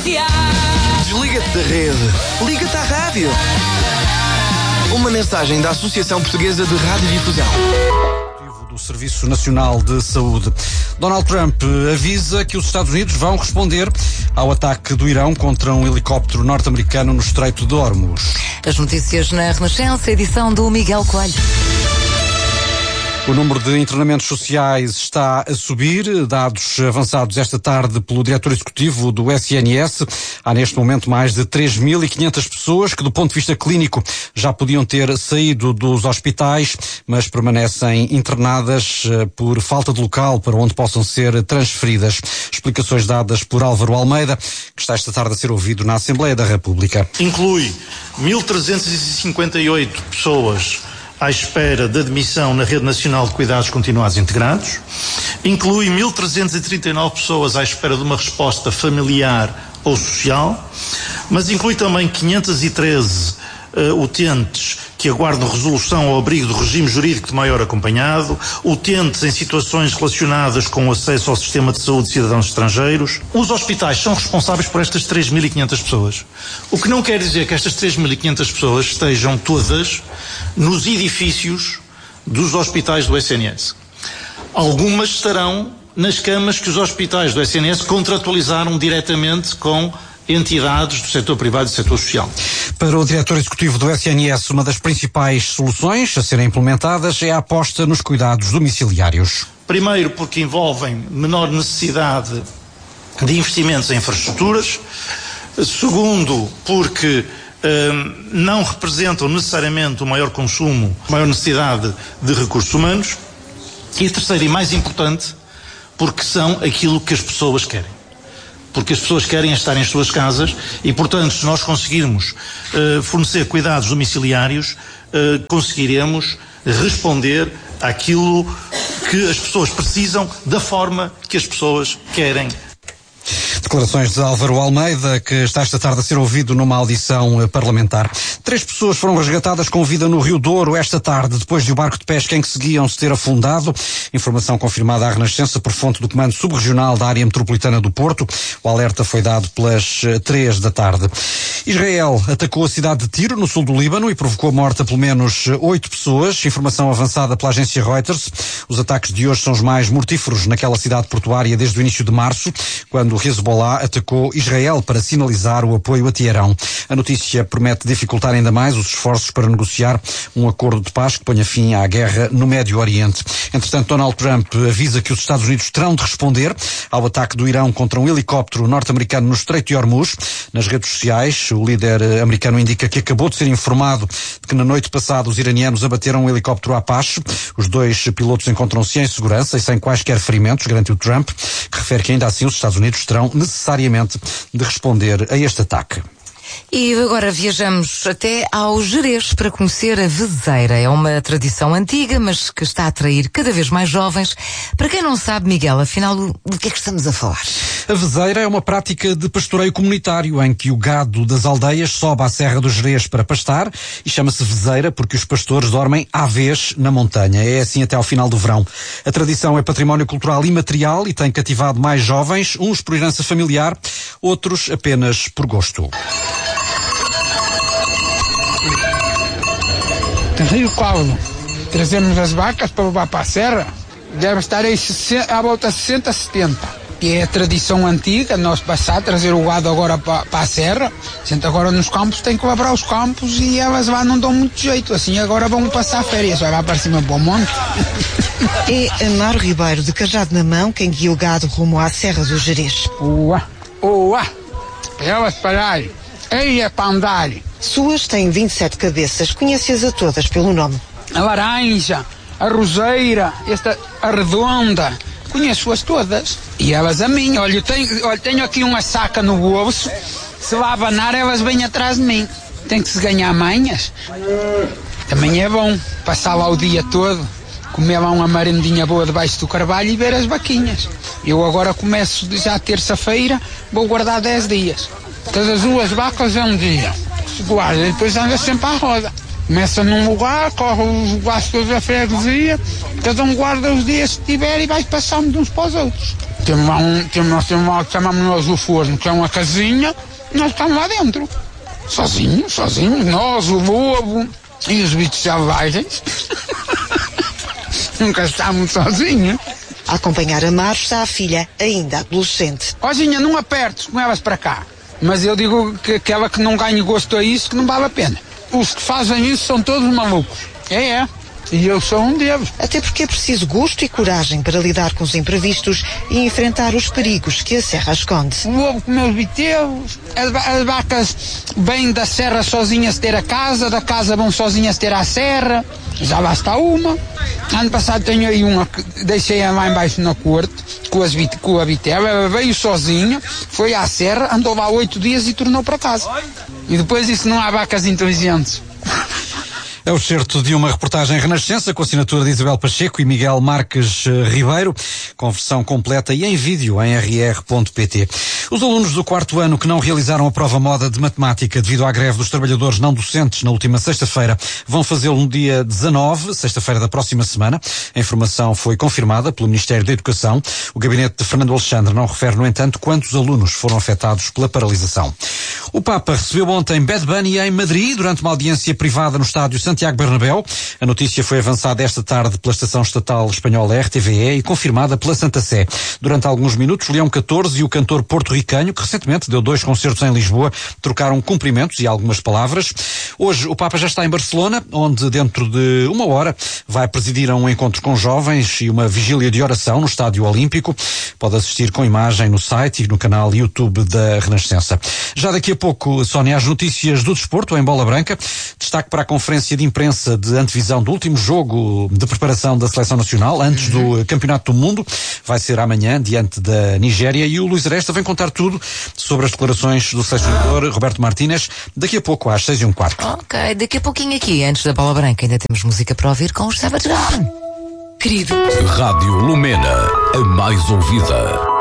Desliga-te da rede. Liga-te à rádio. Uma mensagem da Associação Portuguesa de Radiodifusão. Do Serviço Nacional de Saúde. Donald Trump avisa que os Estados Unidos vão responder ao ataque do Irão contra um helicóptero norte-americano no Estreito de Hormuz. As notícias na Renascença, edição do Miguel Coelho. O número de internamentos sociais está a subir, dados avançados esta tarde pelo diretor executivo do SNS. Há neste momento mais de 3.500 pessoas que, do ponto de vista clínico, já podiam ter saído dos hospitais, mas permanecem internadas por falta de local para onde possam ser transferidas. Explicações dadas por Álvaro Almeida, que está esta tarde a ser ouvido na Assembleia da República. Inclui 1.358 pessoas à espera de admissão na Rede Nacional de Cuidados Continuados Integrados, inclui 1.339 pessoas à espera de uma resposta familiar ou social, mas inclui também 513 utentes que aguardam resolução ao abrigo do regime jurídico de maior acompanhado, utentes em situações relacionadas com o acesso ao sistema de saúde de cidadãos estrangeiros. Os hospitais são responsáveis por estas 3.500 pessoas. O que não quer dizer que estas 3.500 pessoas estejam todas nos edifícios dos hospitais do SNS. Algumas estarão nas camas que os hospitais do SNS contratualizaram diretamente com entidades do setor privado e do setor social. Para o diretor executivo do SNS, uma das principais soluções a serem implementadas é a aposta nos cuidados domiciliários. Primeiro, porque envolvem menor necessidade de investimentos em infraestruturas. Segundo, porque não representam necessariamente o maior consumo, maior necessidade de recursos humanos. E terceiro, e mais importante, porque são aquilo que as pessoas querem. Porque as pessoas querem estar em suas casas e, portanto, se nós conseguirmos fornecer cuidados domiciliários, conseguiremos responder àquilo que as pessoas precisam da forma que as pessoas querem. Declarações de Álvaro Almeida, que está esta tarde a ser ouvido numa audição parlamentar. 3 pessoas foram resgatadas com vida no Rio Douro esta tarde, depois de o barco de pesca em que seguiam se ter afundado. Informação confirmada à Renascença por fonte do Comando Subregional da Área Metropolitana do Porto. O alerta foi dado pelas 3 da tarde. Israel atacou a cidade de Tiro, no sul do Líbano, e provocou a morte a pelo menos 8 pessoas. Informação avançada pela agência Reuters. Os ataques de hoje são os mais mortíferos naquela cidade portuária desde o início de março, quando o Hezbollah atacou Israel para sinalizar o apoio a Teherão. A notícia promete dificultar ainda mais os esforços para negociar um acordo de paz que ponha fim à guerra no Médio Oriente. Entretanto, Donald Trump avisa que os Estados Unidos terão de responder ao ataque do Irão contra um helicóptero norte-americano no Estreito de Hormuz. Nas redes sociais, o líder americano indica que acabou de ser informado de que na noite passada os iranianos abateram um helicóptero Apache. Os 2 pilotos encontram-se em segurança e sem quaisquer ferimentos, garantiu Trump, que refere que ainda assim os Estados Unidos terão necessariamente de responder a este ataque. E agora viajamos até ao Gerês para conhecer a vezeira. É uma tradição antiga, mas que está a atrair cada vez mais jovens. Para quem não sabe, Miguel, afinal, do que é que estamos a falar? A vezeira é uma prática de pastoreio comunitário em que o gado das aldeias sobe à Serra do Gerês para pastar e chama-se vezeira porque os pastores dormem à vez na montanha. É assim até ao final do verão. A tradição é património cultural imaterial e tem cativado mais jovens, uns por herança familiar, outros apenas por gosto. Rio Caldo, trazemos as vacas para levar para a serra, deve estar aí à volta de 60, 70. E é a tradição antiga, nós passar, trazer o gado agora para a serra, gente agora nos campos tem que labrar os campos e elas lá não dão muito jeito, assim agora vão passar férias, vai lá para cima para o monte. É Amaro Ribeiro, de cajado na mão, quem guia o gado rumo à Serra do Gerês. Elas pararem, aí é para andar. Suas têm 27 cabeças, conhece-as a todas pelo nome. A laranja, a roseira, a redonda, conheço-as todas. E elas a mim, olha, tenho aqui uma saca no bolso, se lá abanar elas vêm atrás de mim. Tem que se ganhar manhas. Também é bom passar lá o dia todo, comer lá uma merendinha boa debaixo do carvalho e ver as vaquinhas. Eu agora começo já terça-feira, vou guardar 10 dias. Todas as 2 vacas é um dia. Se guarda, depois anda sempre à roda. Começa num lugar, corre os gastos da freguesia, cada um guarda os dias que tiver e vai passando uns para os outros. Nós temos lá que chamamos nós o forno, que é uma casinha, nós estamos lá dentro. Sozinhos, nós, o lobo e os bichos selvagens. Nunca estamos sozinhos. A acompanhar a Maro está a filha, ainda adolescente. Ozinha, não apertes com elas para cá. Mas eu digo que aquela que não ganha gosto a isso, que não vale a pena. Os que fazem isso são todos malucos. É. E eu sou um deles. Até porque é preciso gosto e coragem para lidar com os imprevistos e enfrentar os perigos que a serra esconde. O lobo comeu os vitelos, as vacas vêm da serra sozinhas ter a casa, da casa vão sozinhas ter a serra. Já lá está uma. Ano passado tenho aí uma que deixei lá embaixo na corte, com a vitela. Ela veio sozinha, foi à serra, andou lá 8 dias e tornou para casa. E depois disse: não há vacas inteligentes. É o certo de uma reportagem Renascença com a assinatura de Isabel Pacheco e Miguel Marques Ribeiro, com versão completa e em vídeo em rr.pt. Os alunos do 4º ano que não realizaram a prova moda de matemática devido à greve dos trabalhadores não docentes na última sexta-feira vão fazê-lo no dia 19, sexta-feira da próxima semana. A informação foi confirmada pelo Ministério da Educação. O gabinete de Fernando Alexandre não refere, no entanto, quantos alunos foram afetados pela paralisação. O Papa recebeu ontem Bad Bunny em Madrid durante uma audiência privada no estádio Santiago Bernabéu. A notícia foi avançada esta tarde pela estação estatal espanhola RTVE e confirmada pela Santa Sé. Durante alguns minutos, Leão XIV e o cantor porto-ricanho, que recentemente deu 2 concertos em Lisboa, trocaram cumprimentos e algumas palavras. Hoje o Papa já está em Barcelona, onde dentro de 1 hora vai presidir a um encontro com jovens e uma vigília de oração no Estádio Olímpico. Pode assistir com imagem no site e no canal YouTube da Renascença. Já daqui a pouco, Sónia, as notícias do desporto em bola branca. Destaque para a conferência de imprensa de antevisão do último jogo de preparação da Seleção Nacional, antes do Campeonato do Mundo. Vai ser amanhã, diante da Nigéria. E o Luís Aresta vem contar tudo sobre as declarações do selecionador Roberto Martínez daqui a pouco, às 6h15. Ok, daqui a pouquinho aqui, antes da bola branca, ainda temos música para ouvir com os Savage Garden. Querido. Rádio Lumena, a mais ouvida.